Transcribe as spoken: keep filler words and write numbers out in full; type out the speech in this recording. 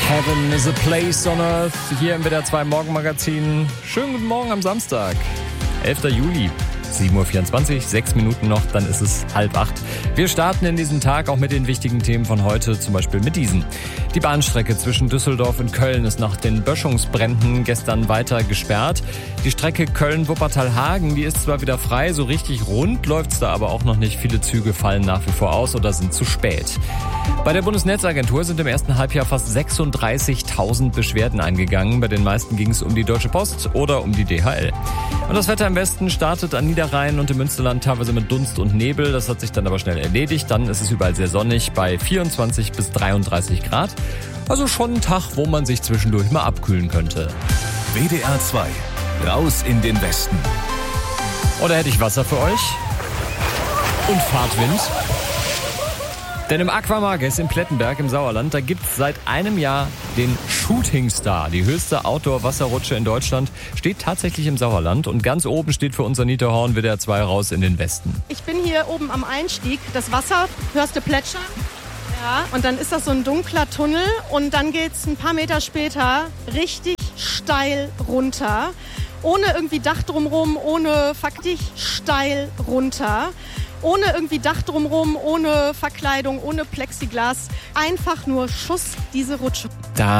Heaven is a place on earth, hier im W D R zwei Morgenmagazin. Schönen guten Morgen am Samstag, elfter Juli. sieben Uhr vierundzwanzig, sechs Minuten noch, dann ist es halb acht. Wir starten in diesen Tag auch mit den wichtigen Themen von heute, zum Beispiel mit diesen. Die Bahnstrecke zwischen Düsseldorf und Köln ist nach den Böschungsbränden gestern weiter gesperrt. Die Strecke Köln-Wuppertal-Hagen, die ist zwar wieder frei, so richtig rund läuft's da aber auch noch nicht. Viele Züge fallen nach wie vor aus oder sind zu spät. Bei der Bundesnetzagentur sind im ersten Halbjahr fast sechsunddreißigtausend Beschwerden eingegangen. Bei den meisten ging es um die Deutsche Post oder um die D H L. Und das Wetter im Westen startet an Niederrhein und im Münsterland teilweise mit Dunst und Nebel. Das hat sich dann aber schnell erledigt. Dann ist es überall sehr sonnig bei vierundzwanzig bis dreiunddreißig Grad. Also schon ein Tag, wo man sich zwischendurch mal abkühlen könnte. W D R zwei, raus in den Westen. Oder hätte ich Wasser für euch? Und Fahrtwind? Denn im Aquamages in Plettenberg im Sauerland, da gibt's seit einem Jahr den Shooting Star. Die höchste Outdoor-Wasserrutsche in Deutschland steht tatsächlich im Sauerland. Und ganz oben steht für uns Anita Horn W D R zwei raus in den Westen. Ich bin hier oben am Einstieg. Das Wasser, hörst du plätschern? Ja. Und dann ist das so ein dunkler Tunnel. Und dann geht's ein paar Meter später richtig steil runter. Ohne irgendwie Dach drumherum, ohne faktisch steil runter. Ohne irgendwie Dach drumherum, ohne Verkleidung, ohne Plexiglas. Einfach nur Schuss, diese Rutsche. Da